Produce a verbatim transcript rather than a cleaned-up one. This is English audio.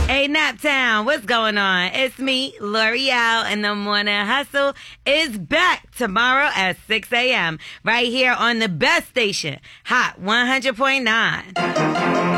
Hey, Naptown, what's going on? It's me, L'Oreal, and the Morning Hustle is back tomorrow at six a.m. right here on the best station, Hot one hundred point nine.